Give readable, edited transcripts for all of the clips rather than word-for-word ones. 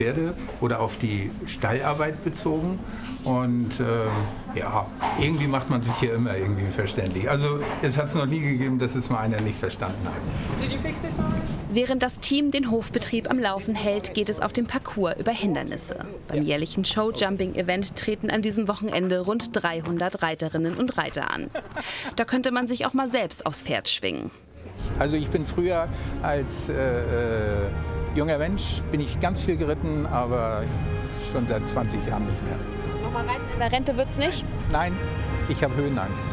Pferde oder auf die Stallarbeit bezogen. Und ja, irgendwie macht man sich hier immer irgendwie verständlich. Also es hat es noch nie gegeben, dass es mal einer nicht verstanden hat. Während das Team den Hofbetrieb am Laufen hält, geht es auf dem Parcours über Hindernisse. Beim jährlichen Showjumping-Event treten an diesem Wochenende rund 300 Reiterinnen und Reiter an. Da könnte man sich auch mal selbst aufs Pferd schwingen. Also ich bin früher als junger Mensch bin ich ganz viel geritten, aber schon seit 20 Jahren nicht mehr. Nochmal reiten in der Rente wird's nicht? Nein, ich habe Höhenangst.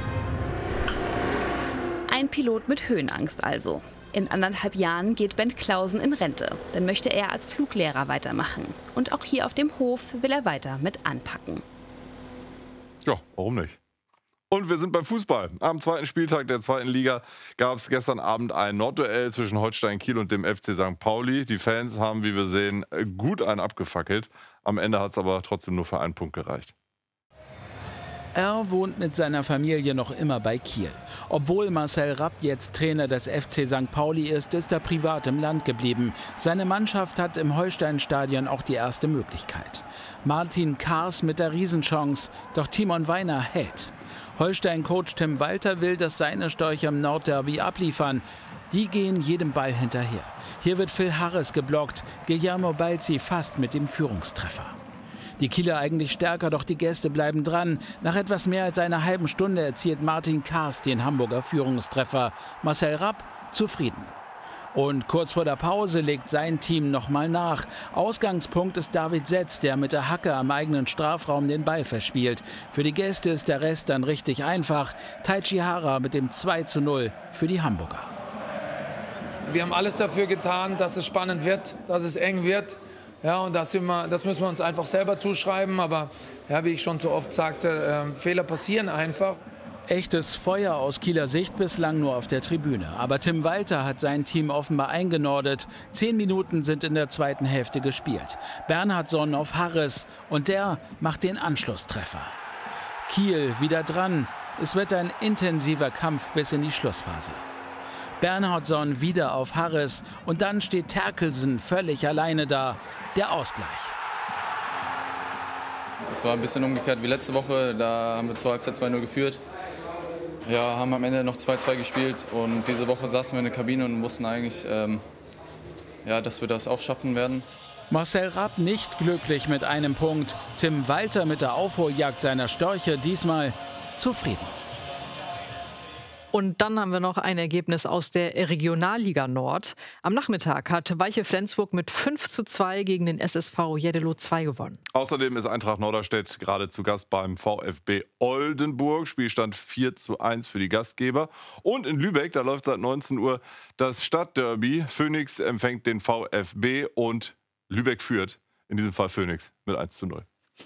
Ein Pilot mit Höhenangst also. In 1,5 Jahren geht Bent Clausen in Rente. Dann möchte er als Fluglehrer weitermachen. Und auch hier auf dem Hof will er weiter mit anpacken. Ja, warum nicht? Und wir sind beim Fußball. Am zweiten Spieltag der zweiten Liga gab es gestern Abend ein Nordduell zwischen Holstein Kiel und dem FC St. Pauli. Die Fans haben, wie wir sehen, gut einen abgefackelt. Am Ende hat es aber trotzdem nur für einen Punkt gereicht. Er wohnt mit seiner Familie noch immer bei Kiel. Obwohl Marcel Rapp jetzt Trainer des FC St. Pauli ist er privat im Land geblieben. Seine Mannschaft hat im Holstein-Stadion auch die erste Möglichkeit. Martin Kars mit der Riesenchance, doch Timon Weiner hält. Holstein-Coach Tim Walter will, dass seine Störche im Nordderby abliefern. Die gehen jedem Ball hinterher. Hier wird Phil Harris geblockt, Guillermo Balzi fast mit dem Führungstreffer. Die Kieler eigentlich stärker, doch die Gäste bleiben dran. Nach etwas mehr als einer halben Stunde erzielt Martin Kars den Hamburger Führungstreffer. Marcel Rapp zufrieden. Und kurz vor der Pause legt sein Team nochmal nach. Ausgangspunkt ist David Setz, der mit der Hacke am eigenen Strafraum den Ball verspielt. Für die Gäste ist der Rest dann richtig einfach. Taichi Hara mit dem 2:0 für die Hamburger. Wir haben alles dafür getan, dass es spannend wird, dass es eng wird. Ja, und das müssen wir uns einfach selber zuschreiben. Aber ja, wie ich schon so oft sagte, Fehler passieren einfach. Echtes Feuer aus Kieler Sicht bislang nur auf der Tribüne. Aber Tim Walter hat sein Team offenbar eingenordet. 10 Minuten sind in der zweiten Hälfte gespielt. Bernhardsson auf Harris und der macht den Anschlusstreffer. Kiel wieder dran. Es wird ein intensiver Kampf bis in die Schlussphase. Bernhardsson wieder auf Harris und dann steht Terkelsen völlig alleine da. Der Ausgleich. Es war ein bisschen umgekehrt wie letzte Woche. Da haben wir zur Halbzeit 2:0 geführt. Ja, haben am Ende noch 2:2 gespielt. Und diese Woche saßen wir in der Kabine und wussten eigentlich, ja, dass wir das auch schaffen werden. Marcel Rapp nicht glücklich mit einem Punkt. Tim Walter mit der Aufholjagd seiner Störche diesmal zufrieden. Und dann haben wir noch ein Ergebnis aus der Regionalliga Nord. Am Nachmittag hat Weiche Flensburg mit 5:2 gegen den SSV Jeddelo 2 gewonnen. Außerdem ist Eintracht Norderstedt gerade zu Gast beim VfB Oldenburg. Spielstand 4:1 für die Gastgeber. Und in Lübeck, da läuft seit 19 Uhr das Stadtderby. Phoenix empfängt den VfB und Lübeck führt, in diesem Fall Phoenix, mit 1:0.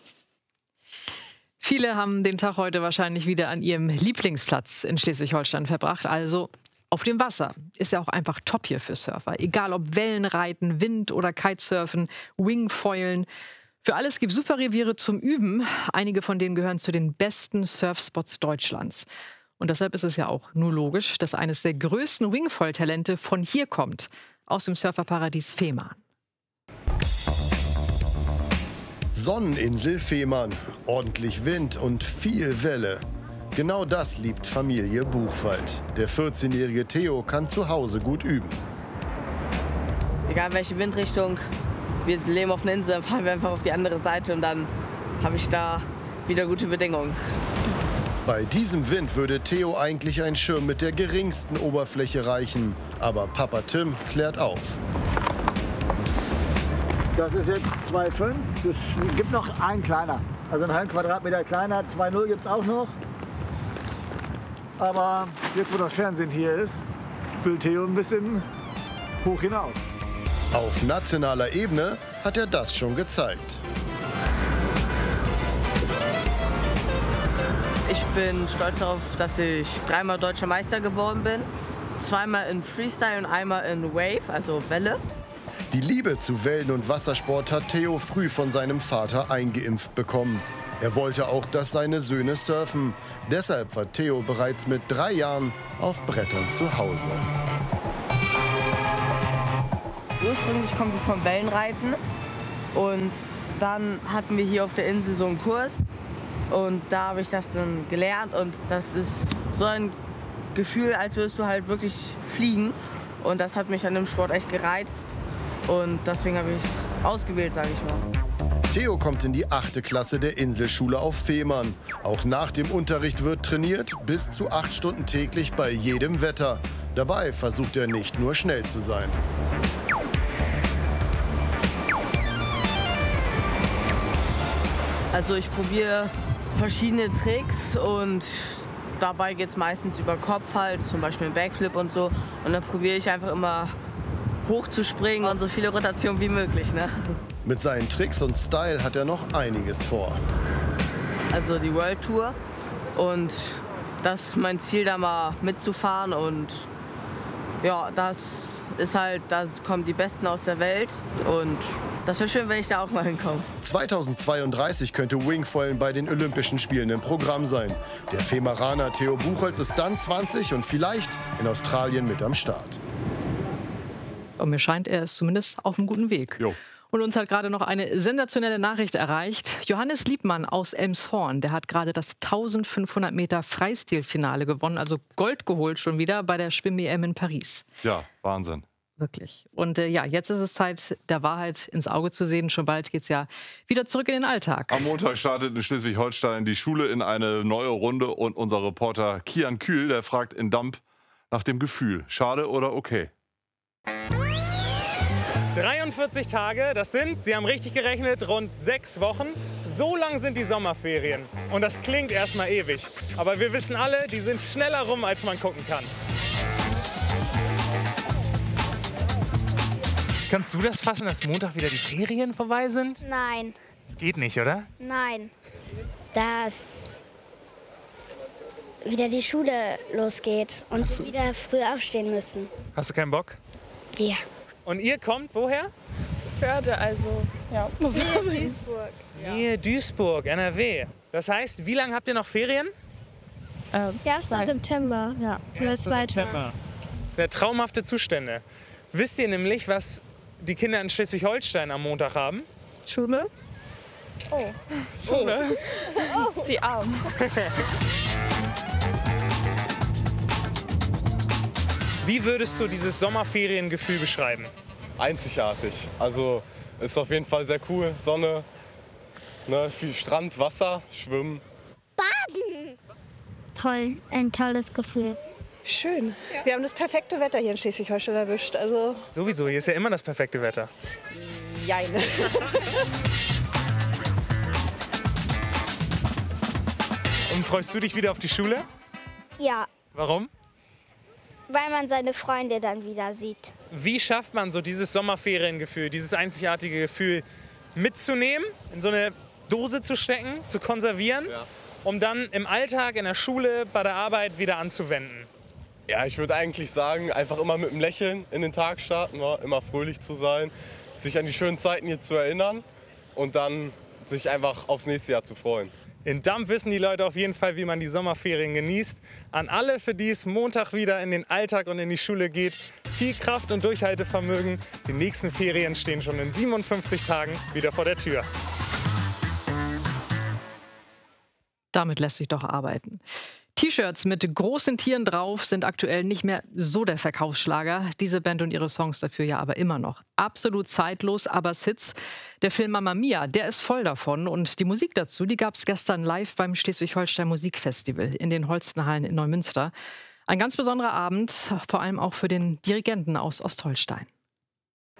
Viele haben den Tag heute wahrscheinlich wieder an ihrem Lieblingsplatz in Schleswig-Holstein verbracht, also auf dem Wasser. Ist ja auch einfach top hier für Surfer. Egal ob Wellenreiten, Wind- oder Kitesurfen, Wingfoilen. Für alles gibt es super Reviere zum Üben. Einige von denen gehören zu den besten Surfspots Deutschlands. Und deshalb ist es ja auch nur logisch, dass eines der größten Wingfoil-Talente von hier kommt, aus dem Surferparadies Fehmarn. Sonneninsel Fehmarn, ordentlich Wind und viel Welle. Genau das liebt Familie Buchwald. Der 14-jährige Theo kann zu Hause gut üben. Egal welche Windrichtung, wir leben auf einer Insel, fahren wir einfach auf die andere Seite und dann habe ich da wieder gute Bedingungen. Bei diesem Wind würde Theo eigentlich ein Schirm mit der geringsten Oberfläche reichen. Aber Papa Tim klärt auf. Das ist jetzt 2,5. Es gibt noch einen kleiner. Also einen halben Quadratmeter kleiner. 2,0 gibt es auch noch. Aber jetzt, wo das Fernsehen hier ist, will Theo ein bisschen hoch hinaus. Auf nationaler Ebene hat er das schon gezeigt. Ich bin stolz darauf, dass ich 3-mal Deutscher Meister geworden bin. 2-mal in Freestyle und einmal in Wave, also Welle. Die Liebe zu Wellen- und Wassersport hat Theo früh von seinem Vater eingeimpft bekommen. Er wollte auch, dass seine Söhne surfen. Deshalb war Theo bereits mit 3 Jahren auf Brettern zu Hause. Ursprünglich kommen wir vom Wellenreiten. Und dann hatten wir hier auf der Insel so einen Kurs und da habe ich das dann gelernt und das ist so ein Gefühl, als würdest du halt wirklich fliegen und das hat mich an dem Sport echt gereizt und deswegen habe ich es ausgewählt, sage ich mal. Theo kommt in die 8. Klasse der Inselschule auf Fehmarn. Auch nach dem Unterricht wird trainiert, bis zu 8 Stunden täglich bei jedem Wetter. Dabei versucht er nicht nur schnell zu sein. Also ich probiere verschiedene Tricks und dabei geht es meistens über Kopf halt, zum Beispiel ein Backflip und so. Und dann probiere ich einfach immer hoch zu springen und so viele Rotationen wie möglich. Ne? Mit seinen Tricks und Style hat er noch einiges vor. Also die World Tour und das ist mein Ziel, da mal mitzufahren und ja, das ist halt, da kommen die Besten aus der Welt und das wäre schön, wenn ich da auch mal hinkomme. 2032 könnte Wingfoilen bei den Olympischen Spielen im Programm sein. Der Femaraner Theo Buchholz ist dann 20 und vielleicht in Australien mit am Start. Und mir scheint, er ist zumindest auf einem guten Weg. Jo. Und uns hat gerade noch eine sensationelle Nachricht erreicht. Johannes Liebmann aus Elmshorn, der hat gerade das 1500 Meter Freistilfinale gewonnen, also Gold geholt schon wieder bei der Schwimm-EM in Paris. Ja, Wahnsinn. Wirklich. Und ja, jetzt ist es Zeit, der Wahrheit ins Auge zu sehen. Schon bald geht es ja wieder zurück in den Alltag. Am Montag startet in Schleswig-Holstein die Schule in eine neue Runde und unser Reporter Kian Kühl, der fragt in Damp nach dem Gefühl. Schade oder okay? 43 Tage, das sind, Sie haben richtig gerechnet, rund 6 Wochen. So lang sind die Sommerferien. Und das klingt erstmal ewig. Aber wir wissen alle, die sind schneller rum, als man gucken kann. Kannst du das fassen, dass Montag wieder die Ferien vorbei sind? Nein. Das geht nicht, oder? Nein. Dass wieder die Schule losgeht und wir wieder früh aufstehen müssen. Hast du keinen Bock? Ja. Und ihr kommt woher? Förde, also ja. Duisburg. Nähe Duisburg, NRW. Das heißt, wie lange habt ihr noch Ferien? 1. September. Ja. Oder 2. Ja, traumhafte Zustände. Wisst ihr nämlich, was die Kinder in Schleswig-Holstein am Montag haben? Schule. Oh. Schule. Oh. Die Armen. Wie würdest du dieses Sommerferiengefühl beschreiben? Einzigartig. Also ist auf jeden Fall sehr cool. Sonne, ne, viel Strand, Wasser, Schwimmen. Baden! Toll, ein tolles Gefühl. Schön. Wir haben das perfekte Wetter hier in Schleswig-Holstein erwischt. Also Sowieso, hier ist ja immer das perfekte Wetter. jein. Und freust du dich wieder auf die Schule? Ja, Warum? weil man seine Freunde dann wieder sieht. Wie schafft man so dieses Sommerferiengefühl, dieses einzigartige Gefühl mitzunehmen, in so eine Dose zu stecken, zu konservieren, um dann im Alltag, in der Schule, bei der Arbeit wieder anzuwenden? Ja, ich würde eigentlich sagen, einfach immer mit einem Lächeln in den Tag starten, immer fröhlich zu sein, sich an die schönen Zeiten hier zu erinnern und dann sich einfach aufs nächste Jahr zu freuen. In Damp wissen die Leute auf jeden Fall, wie man die Sommerferien genießt. An alle, für die es Montag wieder in den Alltag und in die Schule geht, viel Kraft und Durchhaltevermögen. Die nächsten Ferien stehen schon in 57 Tagen wieder vor der Tür. Damit lässt sich doch arbeiten. T-Shirts mit großen Tieren drauf sind aktuell nicht mehr so der Verkaufsschlager. Diese Band und ihre Songs dafür ja aber immer noch. Absolut zeitlos, aber Hits. Der Film Mamma Mia, der ist voll davon. Und die Musik dazu, die gab es gestern live beim Schleswig-Holstein Musikfestival in den Holstenhallen in Neumünster. Ein ganz besonderer Abend, vor allem auch für den Dirigenten aus Ostholstein.